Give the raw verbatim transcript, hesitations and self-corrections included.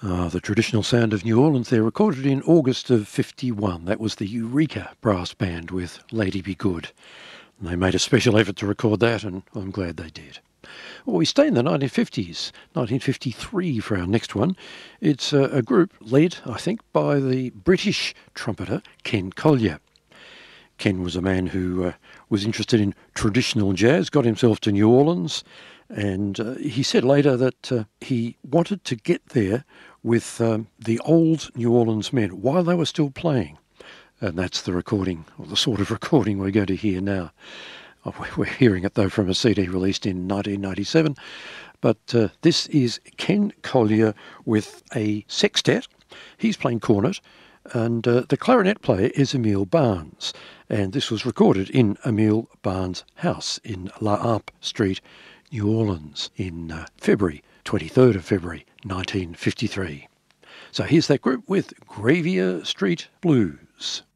Ah, the traditional sound of New Orleans there, recorded in August of fifty-one. That was the Eureka Brass Band with Lady Be Good. And they made a special effort to record that, and I'm glad they did. Well, we stay in the nineteen fifties, nineteen fifty-three for our next one. It's a, a group led, I think, by the British trumpeter Ken Collier. Ken was a man who uh, was interested in traditional jazz, got himself to New Orleans, and uh, he said later that uh, he wanted to get there with um, the old New Orleans men while they were still playing. And that's the recording, or the sort of recording we're going to hear now. Oh, we're hearing it, though, from a C D released in nineteen ninety-seven. But uh, this is Ken Collier with a sextet. He's playing cornet, and uh, the clarinet player is Emile Barnes. And this was recorded in Emile Barnes' house in La Harpe Street, New Orleans, in uh, February, twenty-third of February, nineteen fifty-three. So here's that group with Gravier Street Blues.